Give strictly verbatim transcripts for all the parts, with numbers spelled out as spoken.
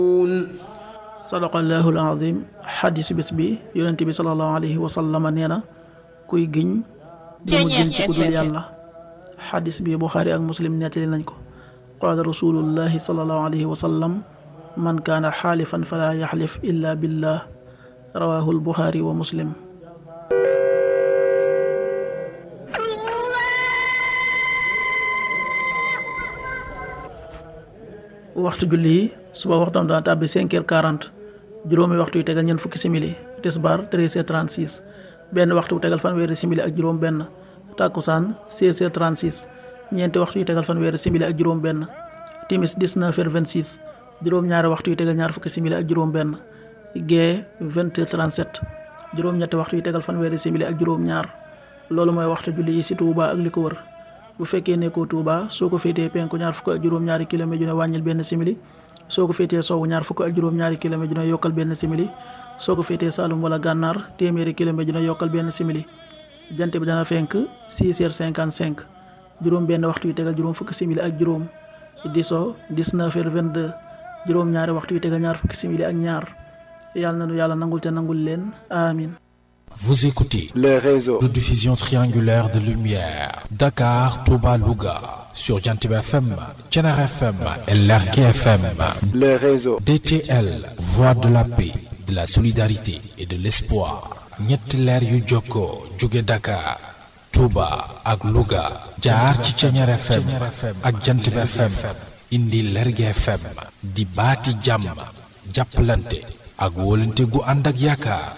sadaqallahul azim. xadisu bis bi yonente bi sallallahu alayhi wa sallam nee na kuy giñ di mu giñ ci ku dul yàlla. xadis bi Buxaari ak Muslim nettali nañ ko. qaala rasulullahi sallallahu alayhi wa sallam man kaana xaalifan fala yaxlif illa billah rawahul Buxaari wa Muslim. waxtu julli yi suba waxtam dana tàbbi cinq heures quarante, juróomi waxtu yu tegal ñeent fukki simili. tisbaar treize heures trente-six, benn waxtu bu tegal fanweeri simili ak juróom benn. takkusaan seize heures trente-six, ñeenti waxtu yu tegal fanweeri simili ak juróom benn. timis dix-neuf heures vingt-six, juróom ñaari waxtu yu tegal ñaar fukki simili ak juróom benn. gee vingt heures trente-sept, juróom ñetti waxtu yu tegal fanweeri simili ak juróom ñaar. loolu mooy waxtu julli yi ci Touba ak li ko wër. bu fekkee nekkoo Touba soo ko féetee penku ñaar fukk ak juróom ñaari kilomètre ju ne wàññil benn simili, soo ko féetee sowwu ñaar fukk ak juróom ñaari kilomètre ju ne yokkal benn simili, soo ko féetee Saalum wala Gànnaar téeméeri kilomètre ju ne yokkal benn simili. jant bi dana fenk six heures cinquante-cinq, juróom benn waxtu yu tegal juróom fukki simili ak juróom. di so dix-neuf heures vingt-deux, juróom ñaari waxtu yu tegal ñaar fukki simili ak ñaar. yàlla na nu yàlla nangul te nangul leen amin. Vous écoutez les réseaux de diffusion triangulaire de lumière Dakar, Touba, Louga sur Jantib F M, Thiénaba F M et Lergui F M. les réseaux D T L, voix de la paix, de la solidarité et de l'espoir. ñetti leer yu jokkoo jóge Dakar, Touba ak Louga jaar ci Thiénaba F M ak Jantib F M indi Lergui F M di baati jàmm jàppalante ak wóolante gu ànd ak yaakaar.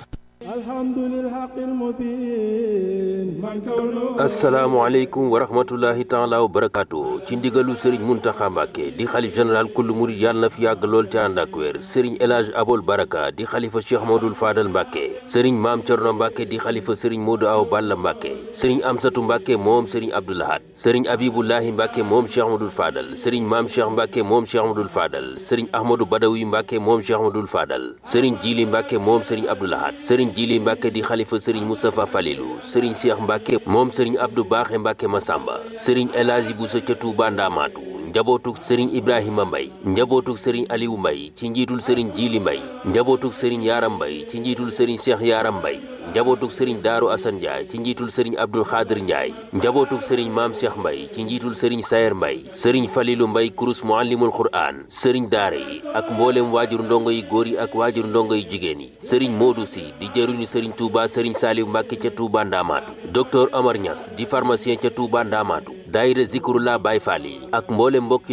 asalaamaaleykum wa rahmatullahi taala wa barakaatu. ci ndigalu Serigne Mountakha Mbacké di xalif général kullu murid yàlla na fi yàgg lool ci ànd ak wér. Serigne El Hadj Abol Baraka di xalifa Cheikh Modou Fadal Mbacké. Serigne Maam Thierno Mbacké di xalifa Serigne Modou Awa Balla Mbacké. Serigne Amsatou Mbacké moom Serigne Abdou Lahad. Serigne Abibullahi Mbacké moom Cheikh Modou Fadal. Serigne Maam Cheikh Mbacké moom Cheikh Modou Fadal. Serigne Ahmadou Badawi Mbacké moom Cheikh Modou Fadal. Serigne Djili Mbacké moom Serigne Abdou Lahad. Serigne Djili Mbacké di xalifa Serigne Moustapha Falilou. Serigne Cheikh Mbacké moom Serigne Abdou Baaxe Mbacké Massamba. Serigne El Hadji Bousso ca Touba Ndamatou. njabootuk Serigne Ibrahima Mbaye. njabootuk Serigne Aliou Mbaye ci njiitul Serigne Djili Mbaye. njabootuk Serigne Yaram Mbaye ci njiitul Serigne Cheikh Yaram Mbaye. njabootuk Serigne Darou Assane Ndiaye ci njiitul Serigne Abdoul Khadir Ndiaye. njabootuk Serigne Maam Cheikh Mbaye ci njiitul Serigne Sayer Mbaye. Serigne Falilou Mbaye kurus muallimul Qur'an. Serigne daara yi ak mboolem waajur ndongo yi góor yi ak waajur ndongo yi jigéen yi. Serigne Modou Sy di jëruñu Serigne Touba Serigne Saliou Mbacké ca Touba Ndamatou. docteur Omar Niass di pharmacien ca Touba Ndamatou. daayira Zikrullah Baye Fall yi ak mboolem mbokki